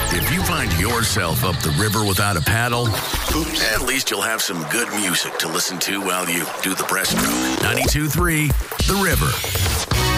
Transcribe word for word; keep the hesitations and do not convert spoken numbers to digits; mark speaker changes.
Speaker 1: If you find yourself up the river without a paddle, at least you'll have some good music to listen to while you do the breaststroke. ninety-two point three The River.